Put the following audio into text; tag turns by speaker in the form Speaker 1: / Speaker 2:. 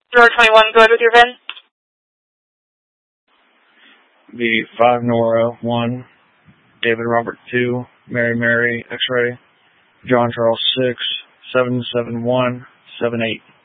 Speaker 1: Nora 21, go ahead with your VIN.
Speaker 2: The 5 Nora 1, David Robert 2, Mary X-ray, John Charles 6, 77178.